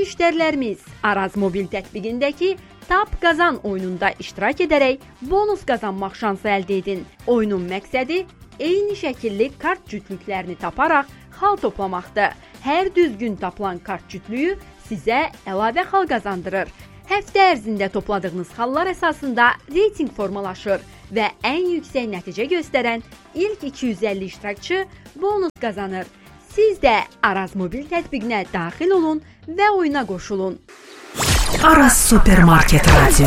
müştərilərimiz Araz mobil tətbiqindəki Tap Qazan oyununda iştirak edərək bonus qazanmaq şansı əldə edin. Oyunun məqsədi eyni şəkilli kart cütlüklərini taparaq xal toplamaqdır. Hər düzgün tapılan kart cütlüyü sizə əlavə xal qazandırır. Həftə ərzində topladığınız xallar əsasında reyting formalaşır və ən yüksək nəticə göstərən ilk 250 iştirakçı bonus qazanır. Siz də Araz mobil tətbiqinə daxil olun və oyuna qoşulun. Araz Supermarket Radio.